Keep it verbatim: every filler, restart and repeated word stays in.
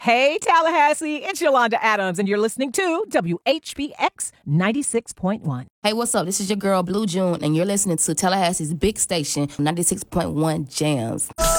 Hey, Tallahassee, it's Yolanda Adams, and you're listening to W H B X ninety-six point one. Hey, what's up? This is your girl, Blue June, and you're listening to Tallahassee's big station, ninety-six point one Jams.